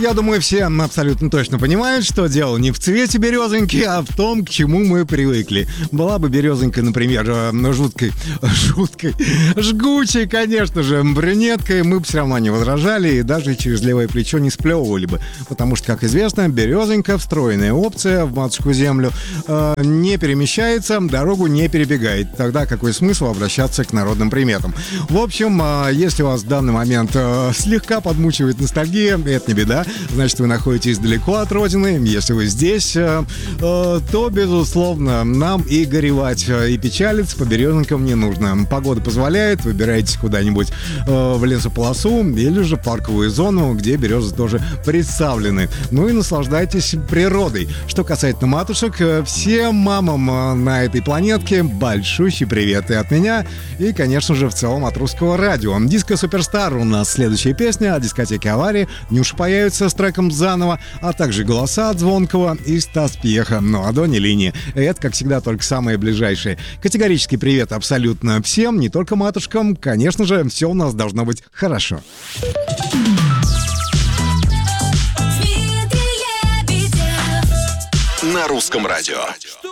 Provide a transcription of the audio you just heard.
Я думаю, все абсолютно точно понимают, что дело не в цвете березоньки, а в том, к чему мы привыкли. Была бы березонька, например, жуткой, жгучей, конечно же, брюнеткой, мы бы все равно не возражали и даже через левое плечо не сплевывали бы. Потому что, как известно, березонька, встроенная опция в матушку землю, не перемещается, дорогу не перебегает. Тогда какой смысл обращаться к народным приметам? В общем, если вас в данный момент слегка подмучивает ностальгия, это не беда, значит, вы находитесь далеко от родины. Если вы здесь, то, безусловно, нам и горевать, и печалиться по березонкам не нужно. Погода позволяет, выбирайтесь куда-нибудь в лесополосу или же парковую зону, где березы тоже представлены. Ну и наслаждайтесь природой. Что касательно матушек, всем мамам на этой планетке большущий привет и от меня, и, конечно же, в целом от русского радио. Диско Суперстар у нас следующая песня о дискотеке «Аварии». Нюша появится с треком «Заново», а также голоса от Звонкого и Стас Пьеха. Ну а до не линии. Это, как всегда, только самые ближайшие. Категорический привет абсолютно всем, не только матушкам. Конечно же, все у нас должно быть хорошо. На русском радио.